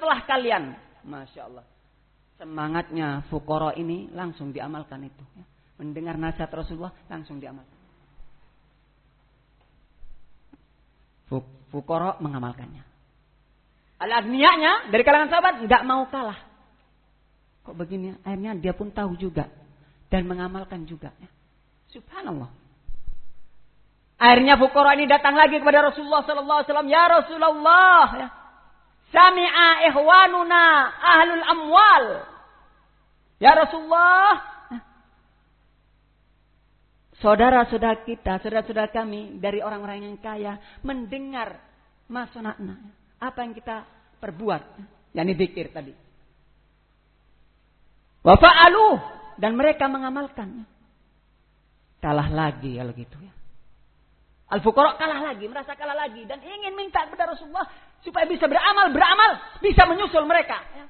setelah kalian. Masya Allah. Semangatnya fuqara ini langsung diamalkan itu. Mendengar nasihat Rasulullah langsung diamalkan. Fuqara mengamalkannya. Al-aghniyanya dari kalangan sahabat nggak mau kalah. Kok begini? Akhirnya dia pun tahu juga dan mengamalkan juga. Subhanallah. Akhirnya fuqara ini datang lagi kepada Rasulullah sallallahu alaihi wasallam, "Ya Rasulullah, ya. Sami'a ikhwanuna ahlul amwal." Ya Rasulullah, saudara-saudara kita, saudara-saudara kami dari orang-orang yang kaya mendengar ma sana'na, apa yang kita perbuat, yakni zikir tadi. Wa fa'alu, dan mereka mengamalkan. Kalah lagi kalau gitu ya. Al-fuqara kalah lagi, merasa kalah lagi dan ingin minta kepada Rasulullah supaya bisa beramal, bisa menyusul mereka. Ya.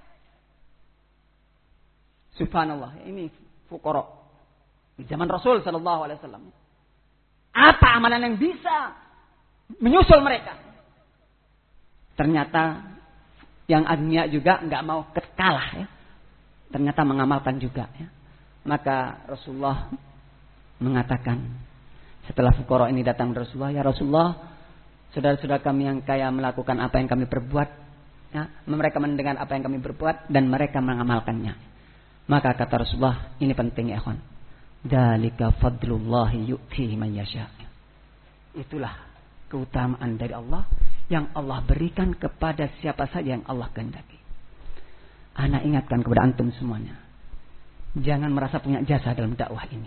Subhanallah, ini fuqara di zaman Rasul sallallahu alaihi wasallam. Apa amalan yang bisa menyusul mereka? Ternyata yang agniya juga enggak mau kalah ya. Ternyata mengamalkan juga ya. Maka Rasulullah mengatakan setelah fuqara ini datang ke Rasulullah, "Ya Rasulullah, saudara-saudara kami yang kaya melakukan apa yang kami perbuat, ya, mereka mendengar apa yang kami perbuat dan mereka mengamalkannya." Maka kata Rasulullah, ini penting ya ikhwan. Dzalika fadlullahi yu'tihi man yasha. Itulah keutamaan dari Allah yang Allah berikan kepada siapa saja yang Allah kehendaki. Ana ingatkan kepada antum semuanya. Jangan merasa punya jasa dalam dakwah ini.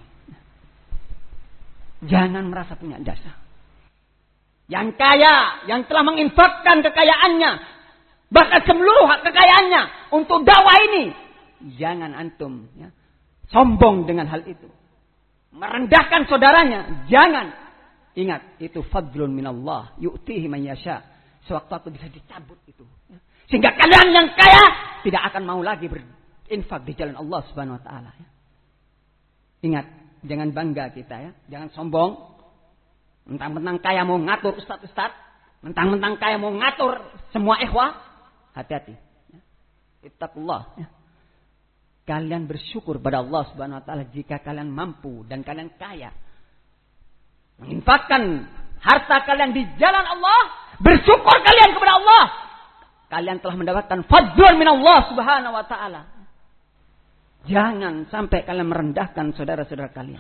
Jangan merasa punya jasa. Yang kaya, yang telah menginfakkan kekayaannya, bahkan seluruh kekayaannya untuk dakwah ini. Jangan antum ya, sombong dengan hal itu. Merendahkan saudaranya. Jangan. Ingat, itu fadlun minallah. Yu'tihi man yasha. Sewaktu-waktu bisa dicabut itu. Ya. Sehingga kalian yang kaya tidak akan mau lagi berinfak di jalan Allah subhanahu wa ta'ala. Ya. Ingat, jangan bangga kita ya. Jangan sombong. Mentang-mentang kaya mau ngatur ustaz-ustaz. Mentang-mentang kaya mau ngatur semua ikhwah. Hati-hati. Ya. Ittaqullah. Ya. Kalian bersyukur pada Allah subhanahu wa ta'ala jika kalian mampu dan kalian kaya. Menginfakkan harta kalian di jalan Allah. Bersyukur kalian kepada Allah. Kalian telah mendapatkan fadlun min Allah subhanahu wa ta'ala. Jangan sampai kalian merendahkan saudara-saudara kalian.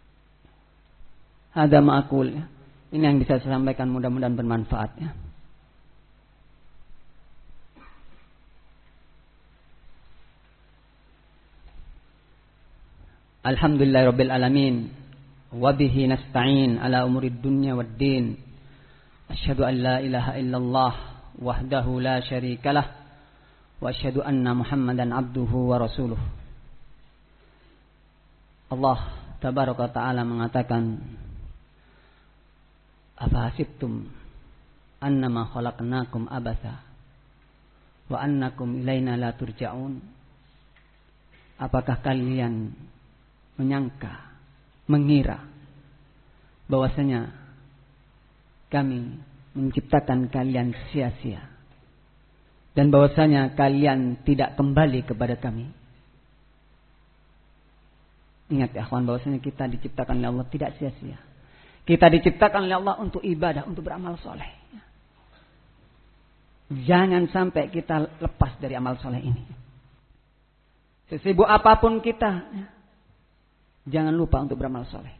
Hadza ma'qul ya. Ini yang bisa saya sampaikan, mudah-mudahan bermanfaat ya. Alhamdulillahirabbil alamin wa bihi nasta'in ala umurid dunya waddin. Asyhadu an la ilaha illallah wahdahu la syarikalah wa asyhadu anna Muhammadan abduhu wa rasuluh. Allah tabaraka taala mengatakan, "Afa hasibtum annama khalaqnakum abatha wa annakum ilaina la turja'un?" Apakah kalian menyangka, mengira bahwasanya kami menciptakan kalian sia-sia dan bahwasanya kalian tidak kembali kepada kami? Ingat ya kawan, bahwasanya kita diciptakan oleh Allah tidak sia-sia. Kita diciptakan oleh Allah untuk ibadah, untuk beramal soleh. Jangan sampai kita lepas dari amal soleh ini. Sesibuk apapun kita, jangan lupa untuk beramal soleh.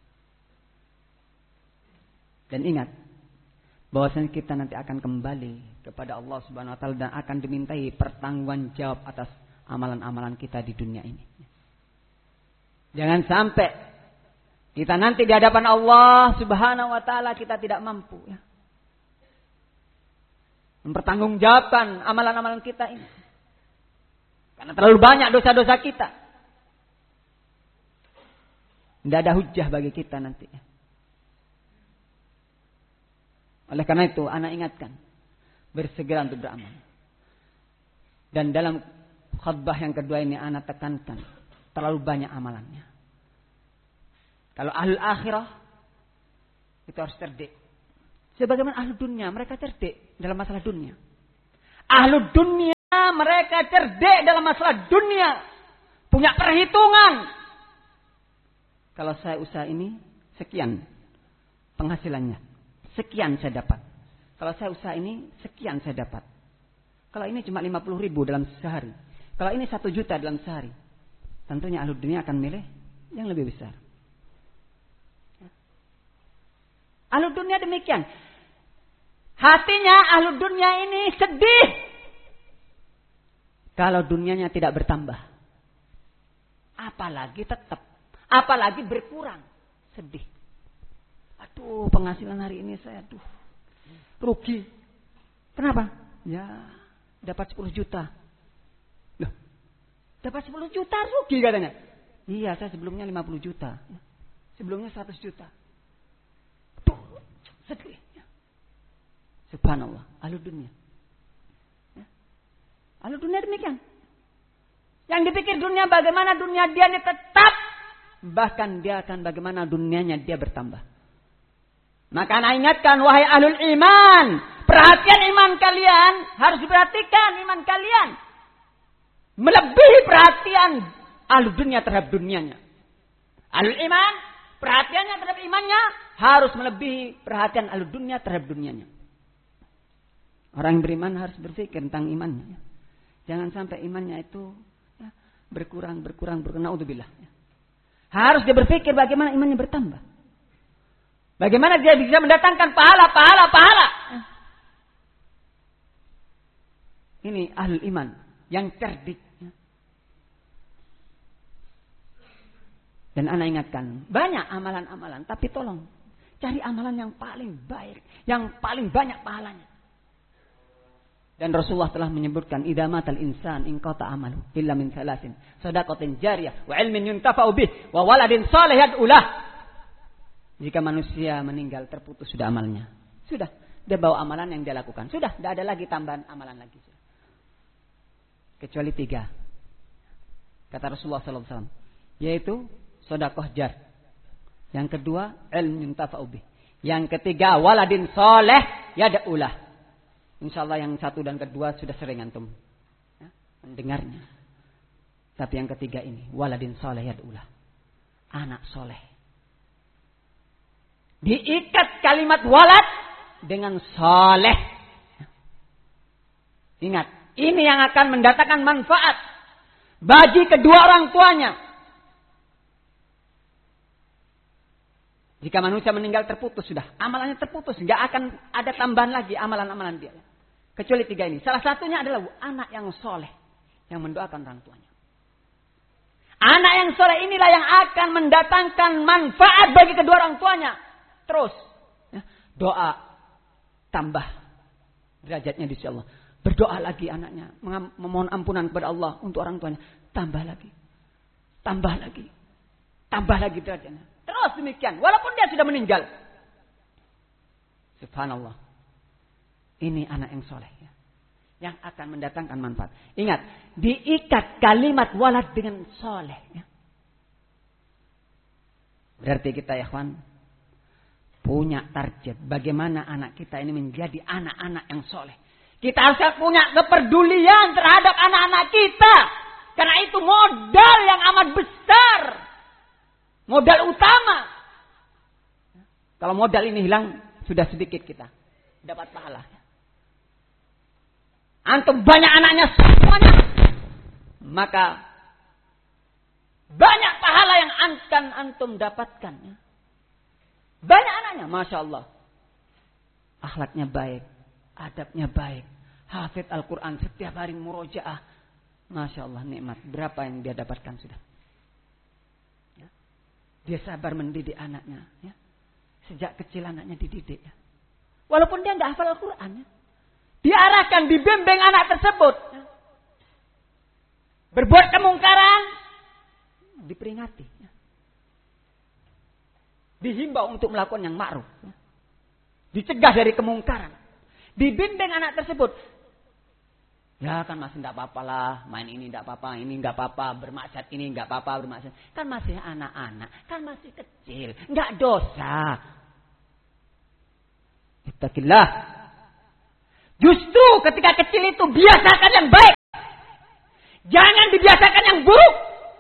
Dan ingat, bahwasanya kita nanti akan kembali kepada Allah Subhanahu wa taala dan akan dimintai pertanggungjawaban jawab atas amalan-amalan kita di dunia ini. Jangan sampai kita nanti di hadapan Allah Subhanahu wa taala kita tidak mampu ya, mempertanggungjawabkan amalan-amalan kita ini. Karena terlalu banyak dosa-dosa kita. Tidak ada hujjah bagi kita nanti. Oleh karena itu, anak ingatkan, bersegera untuk beramal. Dan dalam khutbah yang kedua ini, anak tekankan, terlalu banyak amalannya. Kalau ahlul akhirah, itu harus cerdik. Sebagaimana ahlul dunia, mereka cerdik dalam masalah dunia. Ahlul dunia mereka cerdik dalam masalah dunia. Punya perhitungan. Kalau saya usaha ini, sekian penghasilannya. Sekian saya dapat. Kalau saya usaha ini, sekian saya dapat. Kalau ini cuma 50.000 dalam sehari. Kalau ini 1 juta dalam sehari. Tentunya ahli dunia akan milih yang lebih besar. Ahli dunia demikian. Hatinya ahli dunia ini sedih. Kalau dunianya tidak bertambah. Apalagi tetap. Apalagi berkurang. Sedih. Aduh, penghasilan hari ini saya rugi. Kenapa? Ya, dapat 10 juta. Loh, dapat 10 juta rugi katanya. Iya, saya sebelumnya 50 juta. Sebelumnya 100 juta. Tuh, sedih. Subhanallah, ahli dunia. Ahli dunia demikian. Yang dipikir dunia bagaimana dunia dia ini tetap. Bahkan dia akan bagaimana dunianya dia bertambah. Maka ana ingatkan wahai ahlul iman. Perhatian iman kalian. Harus diperhatikan iman kalian. Melebihi perhatian ahli dunia terhadap dunianya. Ahlul iman. Perhatiannya terhadap imannya. Harus melebihi perhatian ahli dunia terhadap dunianya. Orang yang beriman harus berpikir tentang imannya. Jangan sampai imannya itu berkurang. Naudzubillah. Harus dia berpikir bagaimana imannya bertambah. Bagaimana dia bisa mendatangkan pahala. Ini ahlul iman yang cerdik. Dan ana ingatkan, banyak amalan-amalan, tapi tolong cari amalan yang paling baik, yang paling banyak pahalanya. Dan Rasulullah telah menyebutkan idza matal insan inqata amalu illa min salasin shadaqatin jariyah wa ilmin yuntafa'u bih wa waladin shalih yad'ulah. Jika manusia meninggal terputus sudah amalnya. Sudah, dia bawa amalan yang dia lakukan. Sudah, tidak ada lagi tambahan amalan lagi. Kecuali 3. Kata Rasulullah SAW. Yaitu sedekah jar. Yang kedua, ilmu yuntafa'u bih. Yang ketiga, waladin shalih yad'ulah. InsyaAllah yang 1 dan kedua sudah sering antum mendengarnya. Tapi yang ketiga ini, waladin shalih yad'ulah. Anak soleh. Diikat kalimat walad dengan soleh. Ingat, ini yang akan mendatangkan manfaat bagi kedua orang tuanya. Jika manusia meninggal terputus sudah, amalannya terputus, nggak akan ada tambahan lagi amalan-amalan dia. Kecuali 3 ini. Salah satunya adalah anak yang soleh, yang mendoakan orang tuanya. Anak yang soleh inilah yang akan mendatangkan manfaat bagi kedua orang tuanya. Terus doa tambah derajatnya di sisi Allah. Berdoa lagi anaknya, memohon ampunan kepada Allah untuk orang tuanya. Tambah lagi derajatnya. Terus demikian, walaupun dia sudah meninggal. Subhanallah. Ini anak yang soleh ya, yang akan mendatangkan manfaat. Ingat, diikat kalimat walad dengan soleh ya. Berarti kita ya kawan, punya target bagaimana anak kita ini menjadi anak-anak yang soleh. Kita harus punya kepedulian terhadap anak-anak kita. Karena itu modal yang amat besar. Modal utama. Kalau modal ini hilang, sudah sedikit kita dapat pahala. Antum banyak anaknya semuanya, maka banyak pahala yang akan antum dapatkan. Banyak anaknya, Masya Allah. Akhlaknya baik, adabnya baik, hafid Al-Quran setiap hari murojaah. Masya Allah, nikmat. Berapa yang dia dapatkan sudah? Ya. Dia sabar mendidik anaknya. Ya. Sejak kecil anaknya dididik. Ya. Walaupun dia nggak hafal Al-Quran. Ya. Diarahkan, dibimbing anak tersebut. Ya. Berbuat kemungkaran, diperingati. Ya. Dihimbau untuk melakukan yang ma'ruf. Ya. Dicegah dari kemungkaran. Dibimbing anak tersebut. Ya kan masih tidak apa-apa lah. Main ini tidak apa-apa. Ini tidak apa-apa. Bermaksiat ini tidak apa-apa. Bermaksiat. Kan masih anak-anak. Kan masih kecil. Tidak dosa. Ittaqillah. Justru ketika kecil itu biasakan yang baik. dibiasakan yang buruk.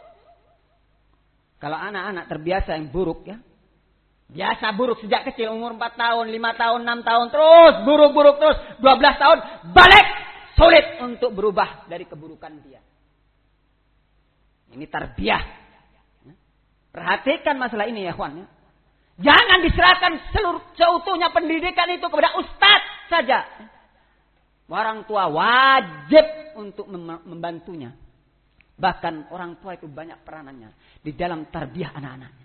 Kalau anak-anak terbiasa yang buruk ya. Biasa buruk sejak kecil, umur 4 tahun, 5 tahun, 6 tahun, terus buruk-buruk terus, 12 tahun, balik, sulit untuk berubah dari keburukan dia. Ini tarbiyah. Perhatikan masalah ini ya kawan. Jangan diserahkan seutuhnya pendidikan itu kepada ustadz saja. Orang tua wajib untuk membantunya. Bahkan orang tua itu banyak peranannya di dalam tarbiyah anak-anaknya.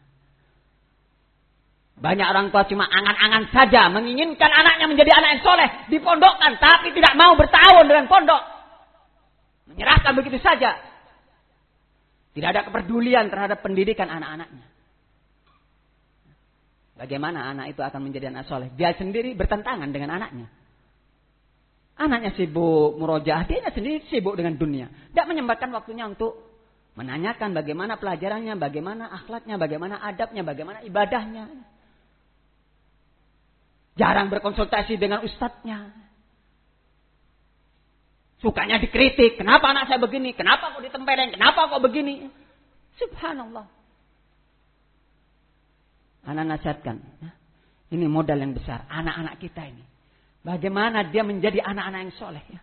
Banyak orang tua cuma angan-angan saja menginginkan anaknya menjadi anak yang soleh, dipondokkan, tapi tidak mau bertahun dengan pondok. Menyerahkan begitu saja. Tidak ada kepedulian terhadap pendidikan anak-anaknya. Bagaimana anak itu akan menjadi anak soleh? Dia sendiri bertentangan dengan anaknya. Anaknya sibuk murojaah, dia sendiri sibuk dengan dunia. Tidak menyempatkan waktunya untuk menanyakan bagaimana pelajarannya, bagaimana akhlaknya, bagaimana adabnya, bagaimana ibadahnya. Jarang berkonsultasi dengan ustadznya. Sukanya dikritik. Kenapa anak saya begini? Kenapa kok ditempeleng? Kenapa kok begini? Subhanallah. Anak nasihatkan. Ini modal yang besar. Anak-anak kita ini. Bagaimana dia menjadi anak-anak yang soleh. Ya?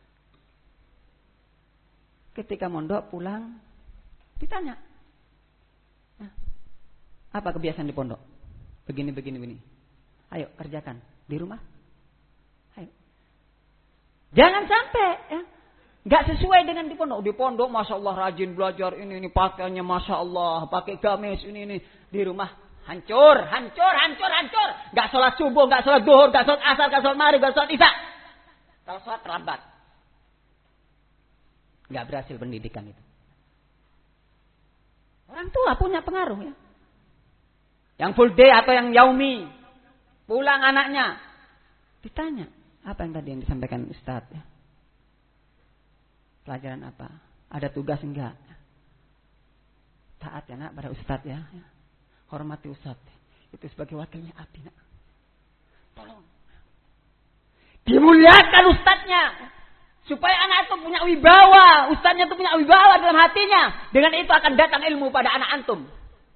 Ketika mondok pulang. Ditanya. Apa kebiasaan di pondok? Begini. Ayo kerjakan di rumah. Ayo. Jangan sampai ya, nggak sesuai dengan di pondok. Di pondok masya Allah rajin belajar ini pakaiannya masya Allah, pakai gamis ini di rumah hancur. Nggak sholat subuh, nggak sholat duhur, nggak sholat asar, nggak sholat maghrib, nggak sholat isya. Kalau sholat terlambat, nggak berhasil pendidikan itu. Orang tua punya pengaruh ya. Yang full day atau yang yaumi. Pulang anaknya. Ditanya. Apa yang tadi yang disampaikan Ustadz? Ya? Pelajaran apa? Ada tugas enggak? Taat ya nak pada Ustadz ya. Hormati Ustadz. Itu sebagai wakilnya Abi nak. Tolong. Dimuliakan Ustadznya. Supaya anak itu punya wibawa. Ustadznya itu punya wibawa dalam hatinya. Dengan itu akan datang ilmu pada anak antum.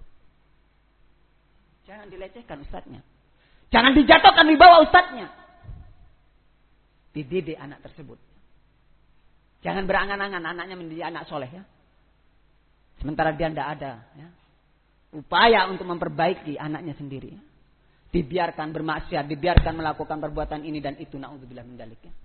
Jangan dilecehkan Ustadznya. Jangan dijatuhkan wibawa ustadznya. Dididik anak tersebut. Jangan berangan-angan anaknya menjadi anak soleh ya. Sementara dia tidak ada. Ya. Upaya untuk memperbaiki anaknya sendiri. Ya. Dibiarkan bermaksiat, dibiarkan melakukan perbuatan ini dan itu. Na'udzubillah min dzalik ya.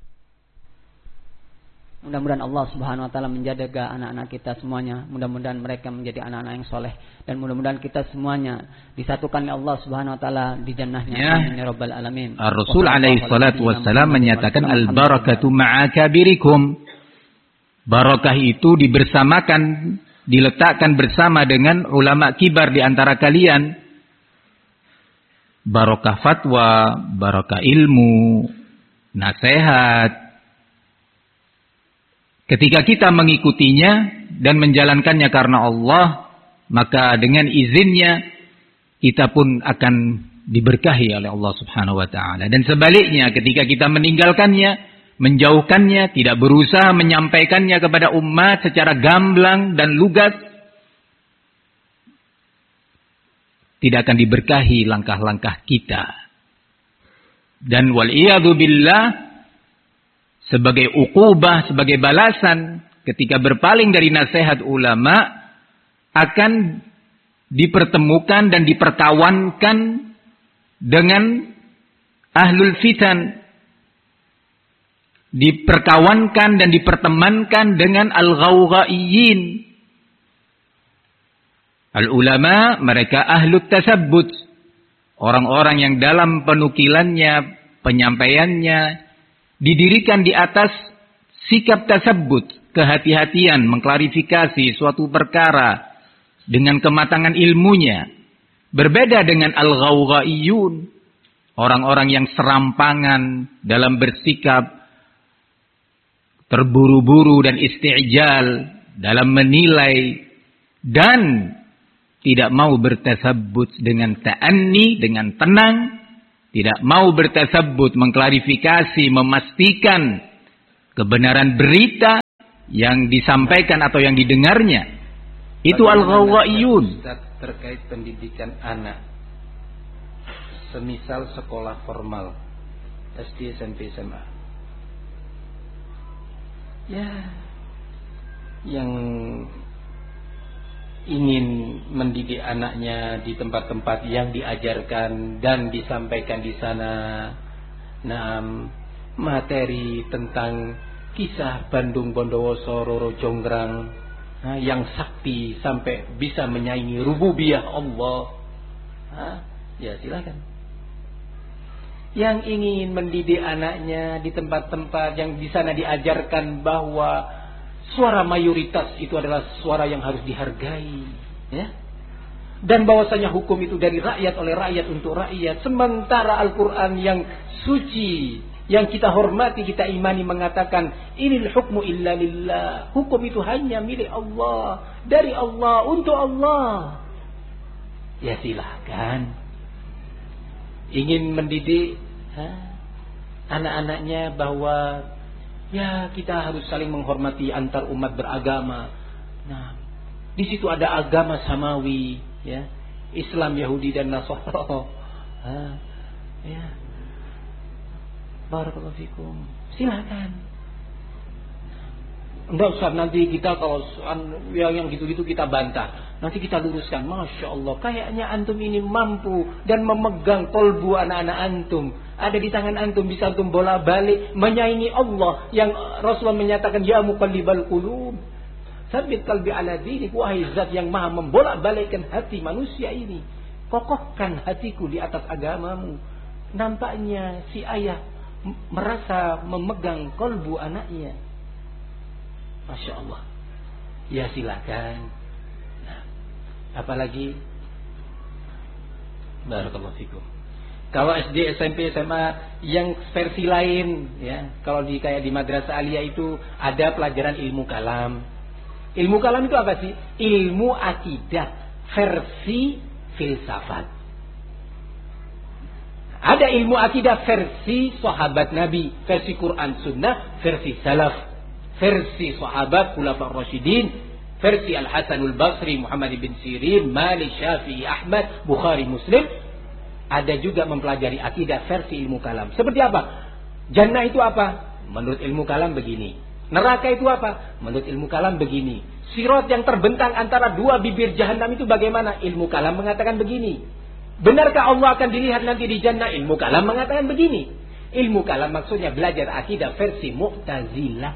Mudah-mudahan Allah Subhanahu wa taala menjaga anak-anak kita semuanya. Mudah-mudahan mereka menjadi anak-anak yang soleh dan mudah-mudahan kita semuanya disatukan oleh Allah Subhanahu wa taala di jannahnya. Ya rabbal alamin. Ar-Rasul alaihi salatu wassalam menyatakan al-barakatu ma'a kabirikum. Barakah itu dibersamakan, diletakkan bersama dengan ulama kibar di antara kalian. Barakah fatwa, barakah ilmu, nasihat. Ketika kita mengikutinya dan menjalankannya karena Allah, maka dengan izinnya kita pun akan diberkahi oleh Allah Subhanahu wa taala. Dan sebaliknya ketika kita meninggalkannya, menjauhkannya, tidak berusaha menyampaikannya kepada umat secara gamblang dan lugas, tidak akan diberkahi langkah-langkah kita. Dan wal'iyadu billah, sebagai uqubah, sebagai balasan ketika berpaling dari nasihat ulama akan dipertemukan dan diperkawankan dengan ahlul fitan, diperkawankan dan dipertemankan dengan al-ghawghaiyin. Al-ulama mereka ahlut tasabbut, orang-orang yang dalam penukilannya, penyampaiannya didirikan di atas sikap tasabbut, kehati-hatian, mengklarifikasi suatu perkara dengan kematangan ilmunya. Berbeda dengan al-ghawghaiyun, orang-orang yang serampangan dalam bersikap, terburu-buru dan isti'jal dalam menilai dan tidak mau bertasabbut dengan ta'anni, dengan tenang. Tidak mau bertasabbut, mengklarifikasi, memastikan kebenaran berita yang disampaikan atau yang didengarnya itu al-ghawwaiyun. Terkait pendidikan anak, semisal sekolah formal SD, SMP, SMA, ya, yang ingin mendidik anaknya di tempat-tempat yang diajarkan dan disampaikan di sana, materi tentang kisah Bandung Bondowoso, Roro Jonggrang, yang sakti sampai bisa menyaingi rububiyah Allah, ya silakan. Yang ingin mendidik anaknya di tempat-tempat yang di sana diajarkan bahwa suara mayoritas itu adalah suara yang harus dihargai, ya. Dan bahwasanya hukum itu dari rakyat, oleh rakyat, untuk rakyat. Sementara Al-Quran yang suci, yang kita hormati, kita imani, mengatakan inil hukmu illa lillah. Hukum itu hanya milik Allah, dari Allah, untuk Allah. Ya silahkan. Ingin mendidik anak-anaknya bahwa ya kita harus saling menghormati antar umat beragama. Nah, di situ ada agama samawi, ya, Islam, Yahudi dan Nasrani. Ya. Barakallahu fikum. Silakan. Enggak usah nanti kita kalau yang gitu-gitu kita bantah. Nanti kita luruskan. Masya Allah, kayaknya antum ini mampu dan memegang kolbu anak-anak antum. Ada di tangan antum, bisa antum bola balik menyaingi Allah yang Rasulullah menyatakan ya muqallibal qulub, tsabbit qalbi ala dinik. Wahai zat yang maha membolak balikkan hati manusia ini, kokohkan hatiku di atas agamamu. Nampaknya si ayah merasa memegang kolbu anaknya. Masya Allah. Ya silakan. Nah, apalagi barakallahu fikum. Kalau SD, SMP, SMA yang versi lain, ya, kalau kayak di madrasah aliyah itu ada pelajaran ilmu kalam. Ilmu kalam itu apa sih? Ilmu akidah versi filsafat. Ada ilmu akidah versi sahabat Nabi, versi Quran Sunnah, versi salaf, versi sahabat Khulafaur Rasyidin, versi Al-Hasanul Basri, Muhammad bin Sirin, Malik, Syafi'i, Ahmad, Bukhari, Muslim. Ada juga mempelajari akidah versi ilmu kalam. Seperti apa? Jannah itu apa? Menurut ilmu kalam begini. Neraka itu apa? Menurut ilmu kalam begini. Sirat yang terbentang antara dua bibir jahanam itu bagaimana? Ilmu kalam mengatakan begini. Benarkah Allah akan dilihat nanti di jannah? Ilmu kalam mengatakan begini. Ilmu kalam maksudnya belajar akidah versi Mu'tazilah.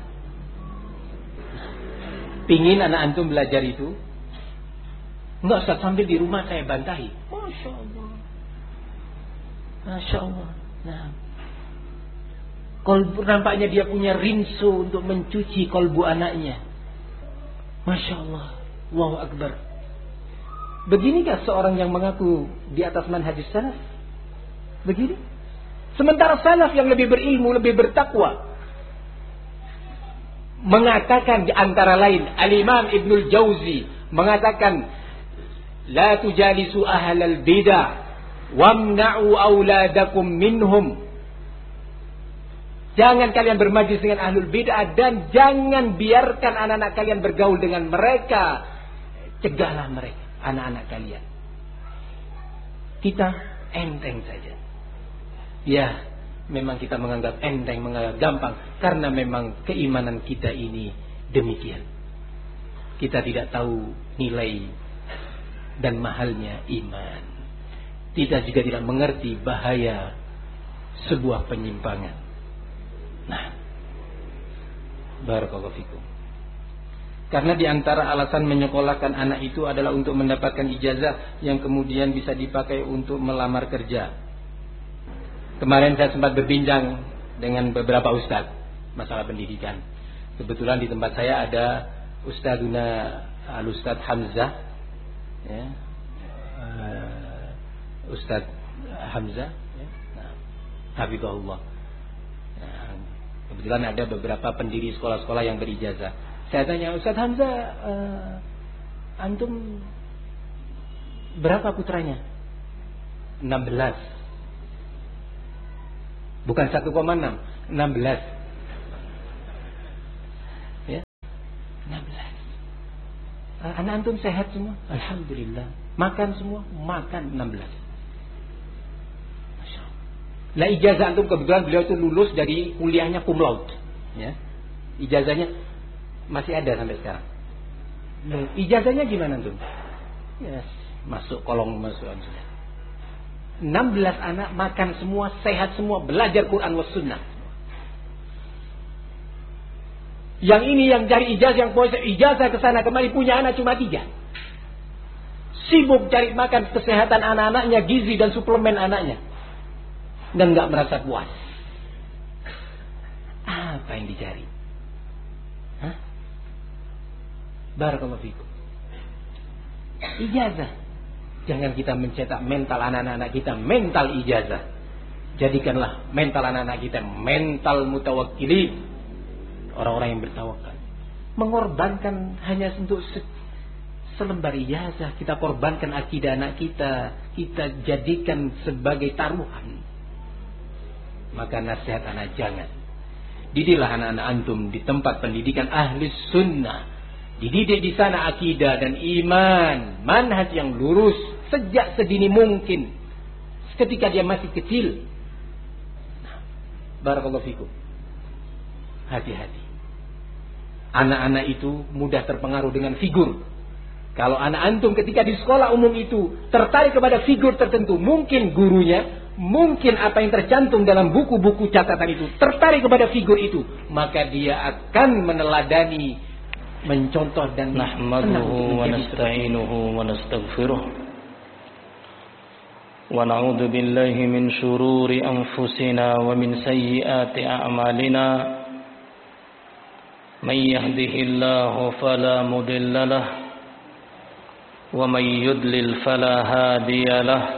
Pingin anak antum belajar itu? Enggak usah sambil di rumah saya bantahi. Masya Allah. Masya Allah. Nah, kolbu, nampaknya dia punya rinso untuk mencuci kolbu anaknya. Masya Allah. Allahu Akbar. Beginikah seorang yang mengaku di atas manhaj salaf? Begini. Sementara salaf yang lebih berilmu, lebih bertakwa, mengatakan di antara lain, Al-Imam Ibnul Jauzi mengatakan, la tujalisu ahlal bidah wamna'u auladakum minhum. Jangan kalian bermajlis dengan ahlul bid'ah dan jangan biarkan anak-anak kalian bergaul dengan mereka. Cegahlah mereka, anak-anak kalian. Kita enteng saja. Ya, memang kita menganggap enteng, menganggap gampang karena memang keimanan kita ini demikian. Kita tidak tahu nilai dan mahalnya iman. Kita juga tidak mengerti bahaya sebuah penyimpangan. Nah, barakallahu fikum. Karena di antara alasan menyekolahkan anak itu adalah untuk mendapatkan ijazah yang kemudian bisa dipakai untuk melamar kerja. Kemarin saya sempat berbincang dengan beberapa ustadz masalah pendidikan. Kebetulan di tempat saya ada Ustadzuna Al-Ustadz Hamzah, ya, Ustadz Hamzah, ya, nah, Hafizahullah. Nah, kebetulan ada beberapa pendiri sekolah-sekolah yang berijazah. Saya tanya, Ustadz Hamzah, antum berapa putranya? 16. Bukan 1,6, 16. Ya. Anak antum sehat semua? Alhamdulillah. Makan semua? Makan 16. Masya Allah. Lah ijazah antum kebetulan beliau itu lulus dari kuliahnya cum laude. Ya. Ijazahnya masih ada sampai sekarang. Ijazahnya gimana antum? Yes, masuk kolong masukan sudah. 16 anak makan semua, sehat semua, belajar Quran was sunnah. Yang ini yang cari ijazah, yang puasa ijazah ke sana kemari, punya anak cuma 3. Sibuk cari makan kesehatan anak-anaknya, gizi dan suplemen anaknya. Dan enggak merasa puas. Apa yang dicari? Hah? Barakallahu fikum. Ijazah. Jangan kita mencetak mental anak-anak kita mental ijazah. Jadikanlah mental anak-anak kita mental mutawakkilin, orang-orang yang bertawakal. Mengorbankan hanya untuk selembar ijazah, kita korbankan akidah anak kita jadikan sebagai taruhan. Maka nasihat anak jangan. Didiklah anak-anak antum di tempat pendidikan ahli sunnah. Dididik di sana akidah dan iman, manhaj yang lurus sejak sedini mungkin, ketika dia masih kecil. Barakallahu fikum. Hati-hati. Anak-anak itu mudah terpengaruh dengan figur. Kalau anak antum ketika di sekolah umum itu tertarik kepada figur tertentu, mungkin gurunya, mungkin apa yang tercantum dalam buku-buku catatan itu tertarik kepada figur itu, maka dia akan meneladani, mencontoh dan nahmaduhu wa nasta'inuhu wa nastaghfiruh wa na'udzu billahi min shururi anfusina wa min sayyiati a'malina man yahdihillahu fala mudilla lahu wa man yudlil fala hadiya lahu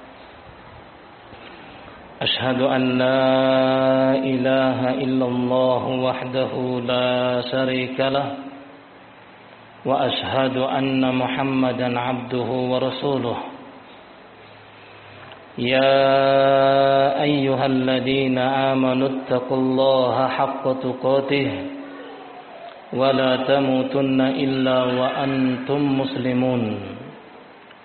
ashhadu an la ilaha illallah wahdahu la syarika lahu وأشهد أن محمدا عبده ورسوله يا أيها الذين آمنوا اتقوا الله حق تقاته ولا تموتن إلا وأنتم مسلمون